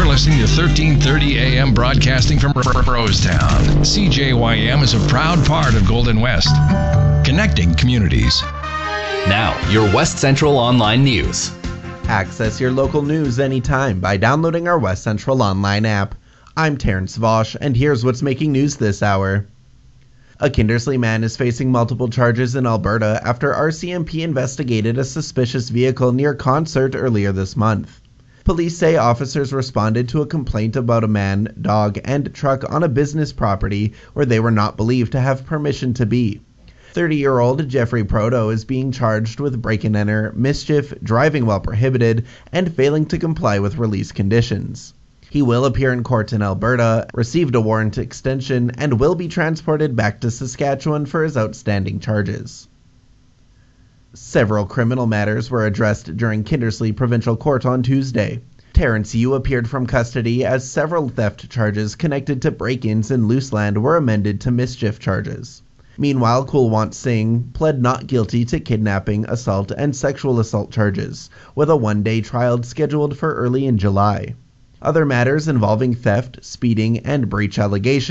listening to 1330 AM broadcasting from Rosetown. CJYM is a proud part of Golden West, connecting communities. Now, your West Central Online News. Access your local news anytime by downloading our West Central Online app. I'm Terrence Vosch, and here's what's making news this hour. A Kindersley man is facing multiple charges in Alberta after RCMP investigated a suspicious vehicle near Concert earlier this month. Police say officers responded to a complaint about a man, dog, and truck on a business property where they were not believed to have permission to be. 30-year-old Jeffrey Proto is being charged with break-and-enter, mischief, driving while prohibited, and failing to comply with release conditions. He will appear in court in Alberta, received a warrant extension, and will be transported back to Saskatchewan for his outstanding charges. Several criminal matters were addressed during Kindersley Provincial Court on Tuesday. Terrence Yu appeared from custody as several theft charges connected to break-ins in Luseland were amended to mischief charges. Meanwhile, Kulwant Singh pled not guilty to kidnapping, assault, and sexual assault charges, with a one-day trial scheduled for early in July. Other matters involving theft, speeding, and breach allegations